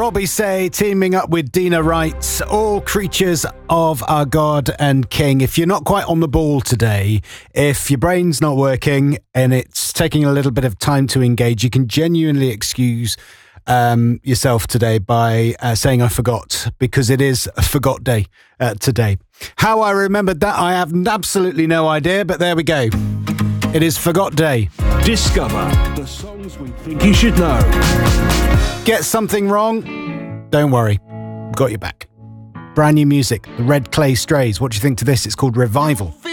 Robbie Say teaming up with Dina Wright, all creatures of our God and King. If you're not quite on the ball today, if your brain's not working and it's taking a little bit of time to engage, you can genuinely excuse yourself today by saying I forgot, because it is a forgot day today. How I remembered that, I have absolutely no idea, but there we go. It is Forgot Day. Discover the songs we think you should know. Get something wrong? Don't worry. Got your back. Brand new music, the Red Clay Strays. What do you think to this? It's called Revival.